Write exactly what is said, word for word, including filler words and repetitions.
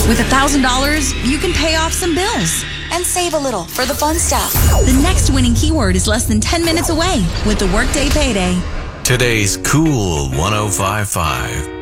With one thousand dollars, you can pay off some bills and save a little for the fun stuff. The next winning keyword is less than ten minutes away with the Workday Payday. Today's Cool one oh five point five.